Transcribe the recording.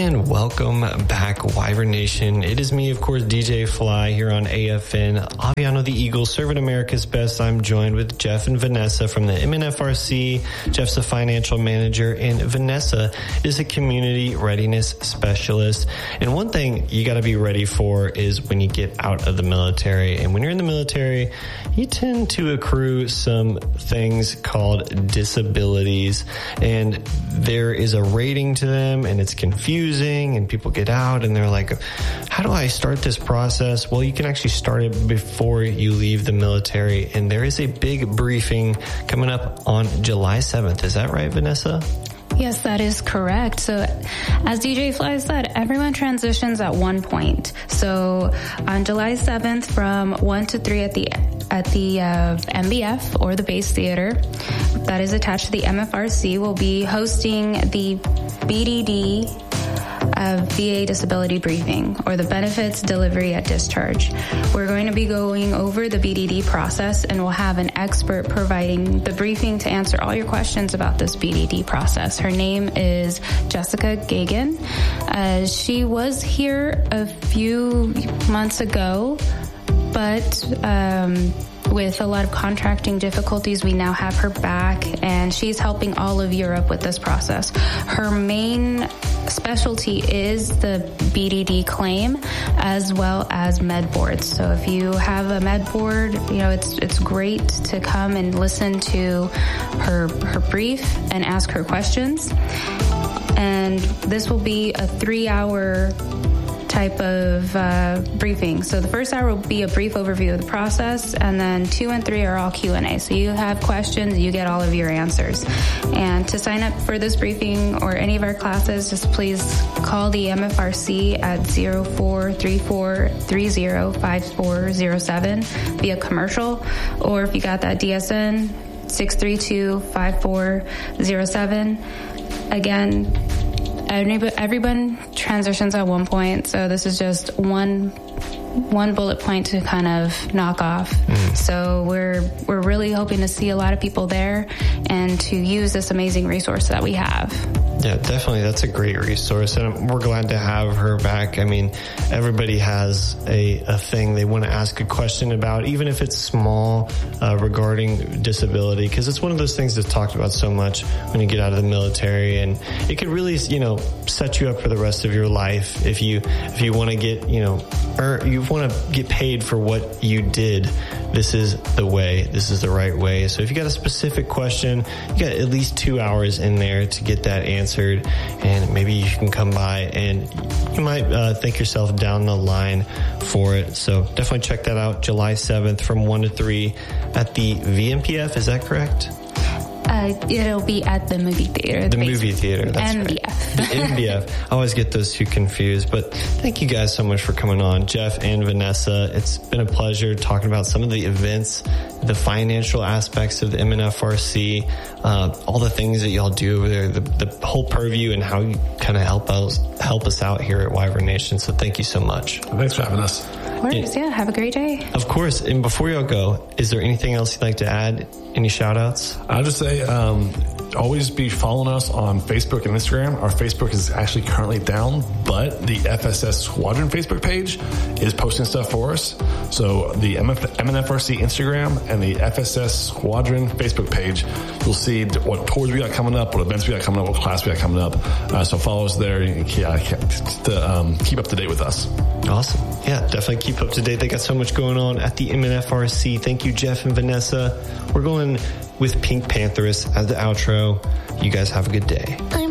And welcome back, Wyvern Nation. It is me, of course, DJ Fly here on AFN, Aviano the Eagle, serving America's best. I'm joined with Jeff and Vanessa from the MNFRC. Jeff's a financial manager, and Vanessa is a community readiness specialist. And one thing you got to be ready for is when you get out of the military. And when you're in the military, you tend to accrue some things called disabilities. And there is a rating to them, and it's confusing, and people get out and they're like, how do I start this process? Well, you can actually start it before you leave the military, and there is a big briefing coming up on July 7th. Is that right, Vanessa? Yes, that is correct. So as DJ Fly said, everyone transitions at one point. So on July 7th from 1 to 3 at the MBF, or the base theater that is attached to the MFRC, will be hosting the BDD VA disability briefing, or the benefits delivery at discharge. We're going to be going over the BDD process, and we'll have an expert providing the briefing to answer all your questions about this BDD process. Her name is Jessica Gagan. She was here a few months ago, but with a lot of contracting difficulties, we now have her back, and she's helping all of Europe with this process. Her main specialty is the BDD claim, as well as med boards. So if you have a med board, it's great to come and listen to her brief and ask her questions. And this will be a 3-hour type of briefing. So the first hour will be a brief overview of the process, and then 2 and 3 are all Q&A. So you have questions, you get all of your answers. And to sign up for this briefing or any of our classes, just please call the MFRC at 0434305407 via commercial, or if you got that DSN, 632-5407. Again, everyone transitions at one point, so this is just one bullet point to kind of knock off. So we're really hoping to see a lot of people there and to use this amazing resource that we have. Yeah, definitely. That's a great resource, and we're glad to have her back. I mean, everybody has a thing they want to ask a question about, even if it's small, regarding disability, because it's one of those things that's talked about so much when you get out of the military, and it could really, set you up for the rest of your life if you want to get, or you want to get paid for what you did. This is the way. This is the right way. So if you got a specific question, you got at least 2 hours in there to get that answered, and maybe you can come by and you might think yourself down the line for it. So definitely check that out. July 7th from 1 to 3 at the VMPF. Is that correct? It'll be at the movie theater. The movie theater, that's MBF. Right. The MBF. I always get those two confused, but thank you guys so much for coming on, Jeff and Vanessa. It's been a pleasure talking about some of the events, the financial aspects of the MNFRC, all the things that y'all do over there, the whole purview, and how you kind of help us out here at Wyvern Nation. So thank you so much. Thanks for having us. Yeah, have a great day. Of course. And before y'all go, is there anything else you'd like to add? Any shout outs? I'll just say, always be following us on Facebook and Instagram. Our Facebook is actually currently down, but the FSS Squadron Facebook page is posting stuff for us. So the MNFRC Instagram and the FSS Squadron Facebook page, you'll see what tours we got coming up, what events we got coming up, what class we got coming up. So follow us there to keep up to date with us. Awesome. Yeah, definitely keep up to date. They got so much going on at the MNFRC. Thank you, Jeff and Vanessa. We're going with Pink Pantheress as the outro. You guys have a good day.